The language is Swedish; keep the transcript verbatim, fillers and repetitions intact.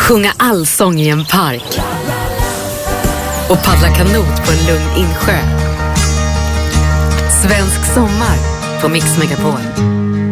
sjunga allsång i en park och paddla kanot på en lugn insjö. Svensk sommar på Mix Megapol.